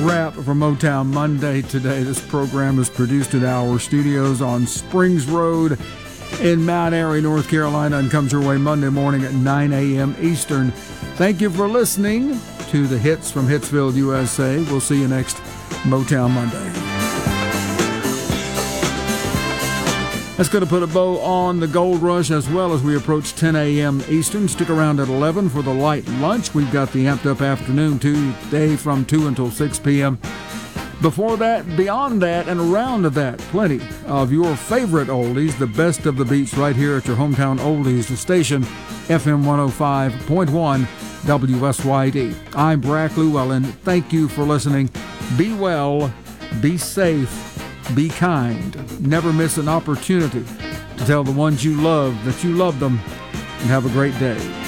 wrap for Motown Monday today. This program is produced at our studios on Springs Road in Mount Airy, North Carolina, and comes your way Monday morning at 9 a.m. Eastern. Thank you for listening to the hits from Hitsville, USA. We'll see you next Motown Monday. That's going to put a bow on the Gold Rush as well as we approach 10 a.m. Eastern. Stick around at 11 for the light lunch. We've got the amped up afternoon today from 2 until 6 p.m. Before that, beyond that, and around that, plenty of your favorite oldies, the best of the beats right here at your hometown oldies station, FM 105.1 WSYD. I'm Brack Llewellyn. Thank you for listening. Be well, be safe, be kind. Never miss an opportunity to tell the ones you love that you love them, and have a great day.